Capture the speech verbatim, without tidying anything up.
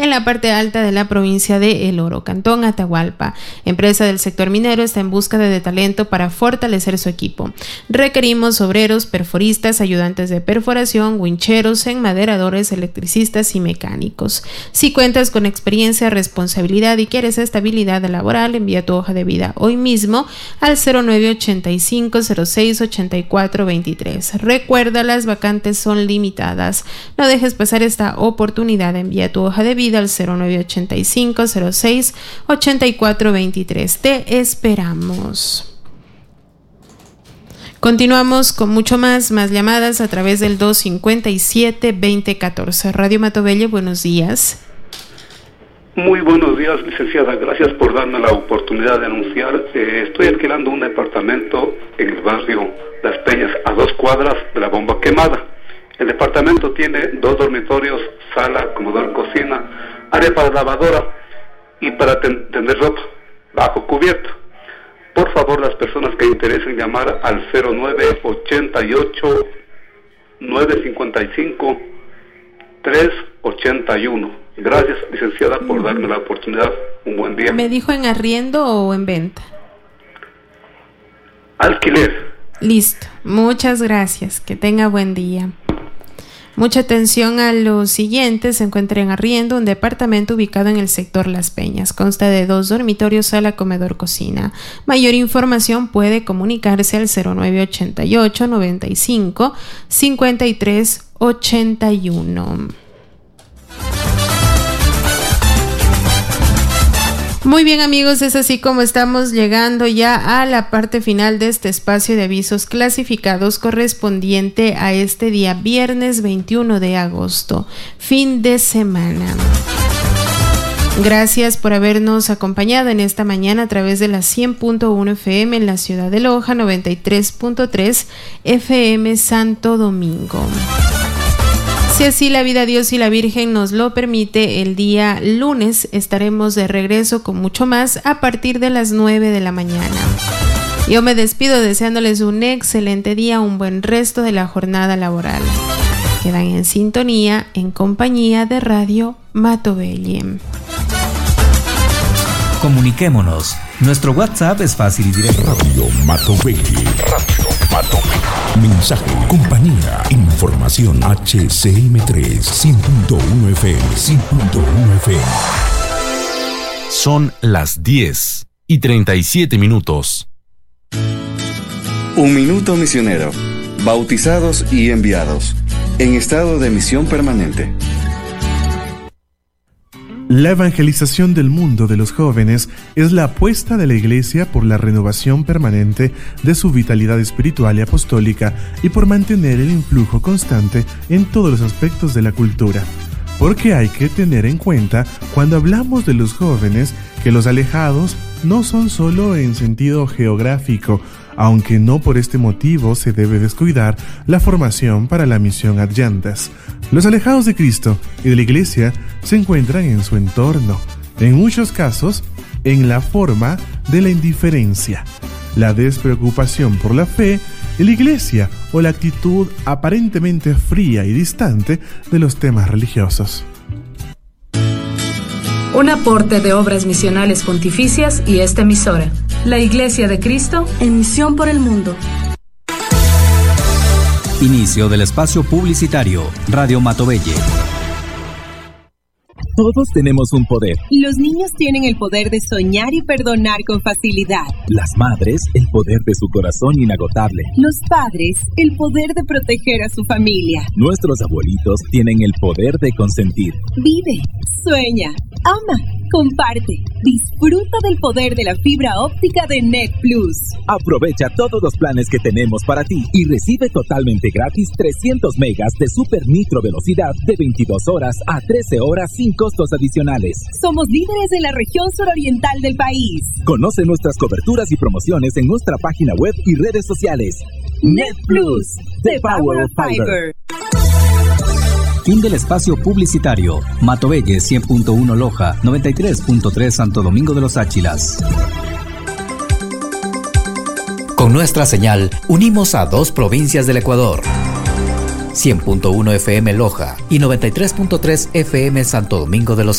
en la parte alta de la provincia de El Oro, Cantón Atahualpa. Empresa del sector minero está en búsqueda de talento para fortalecer su equipo. Requerimos obreros, perforistas, ayudantes de perforación, wincheros, enmaderadores, electricistas y mecánicos. Si cuentas con experiencia, responsabilidad y quieres estabilidad laboral, envía tu hoja de vida hoy mismo al cero nueve ochenta y cinco cero seis ochenta y cuatro veintitrés. Recuerda, las vacantes son limitadas. No dejes pasar esta oportunidad. Envía tu hoja de vida al cero nueve ochenta y cinco cero seis ochenta y cuatro veintitrés. Te esperamos. Continuamos con mucho más, más llamadas a través del dos cincuenta y siete veinte catorce. Radio Matovelle, buenos días. Muy buenos días, licenciada. Gracias por darme la oportunidad de anunciar. Eh, estoy alquilando un departamento en el barrio Las Peñas, a dos cuadras de la bomba quemada. El departamento tiene dos dormitorios, sala, comedor, cocina, área para lavadora y para ten- tender ropa, bajo cubierto. Por favor, las personas que interesen llamar al cero nueve ochenta y ocho nueve cincuenta y cinco tres ochenta y uno. Gracias, licenciada, por darme la oportunidad. Un buen día. ¿Me dijo en arriendo o en venta? Alquiler. Listo. Muchas gracias. Que tenga buen día. Mucha atención a lo siguiente. Se encuentra en arriendo un departamento ubicado en el sector Las Peñas. Consta de dos dormitorios, sala, comedor, cocina. Mayor información puede comunicarse al cero nueve ochenta y ocho noventa y cinco cincuenta y tres ochenta y uno. Muy bien, amigos, es así como estamos llegando ya a la parte final de este espacio de avisos clasificados correspondiente a este día viernes veintiuno de agosto, fin de semana. Gracias por habernos acompañado en esta mañana a través de la cien punto uno F M en la ciudad de Loja, noventa y tres punto tres F M Santo Domingo. Si así la vida, Dios y la Virgen nos lo permite, el día lunes estaremos de regreso con mucho más a partir de las nueve de la mañana. Yo me despido deseándoles un excelente día, un buen resto de la jornada laboral. Quedan en sintonía en compañía de Radio Matovelle. Comuniquémonos. Nuestro WhatsApp es fácil y directo. Radio Matovelle. Radio Matovelle. Mensaje, compañía, información. H C M tres, cien punto uno F M, cien punto uno F M. Son las diez y treinta y siete minutos. Un minuto misionero. Bautizados y enviados. En estado de misión permanente. La evangelización del mundo de los jóvenes es la apuesta de la Iglesia por la renovación permanente de su vitalidad espiritual y apostólica y por mantener el influjo constante en todos los aspectos de la cultura. Porque hay que tener en cuenta, cuando hablamos de los jóvenes, que los alejados no son solo en sentido geográfico, aunque no por este motivo se debe descuidar la formación para la misión adyacentes. Los alejados de Cristo y de la Iglesia se encuentran en su entorno, en muchos casos en la forma de la indiferencia, la despreocupación por la fe y la Iglesia o la actitud aparentemente fría y distante de los temas religiosos. Un aporte de Obras Misionales Pontificias y esta emisora, la Iglesia de Cristo en misión por el mundo. Inicio del espacio publicitario. Radio Matovelle. Todos tenemos un poder. Los niños tienen el poder de soñar y perdonar con facilidad. Las madres, el poder de su corazón inagotable. Los padres, el poder de proteger a su familia. Nuestros abuelitos tienen el poder de consentir. Vive, sueña, ama, comparte. Disfruta del poder de la fibra óptica de Net Plus. Aprovecha todos los planes que tenemos para ti y recibe totalmente gratis trescientos megas de super nitro velocidad de veintidós horas a trece horas sin costos adicionales. Somos líderes en la región suroriental del país. Conoce nuestras coberturas y promociones en nuestra página web y redes sociales. Net Plus, the power of fiber. Fin del espacio publicitario. Matovelle cien punto uno Loja, noventa y tres punto tres Santo Domingo de los Áchilas. Con nuestra señal unimos a dos provincias del Ecuador. cien punto uno F M Loja y noventa y tres punto tres F M Santo Domingo de los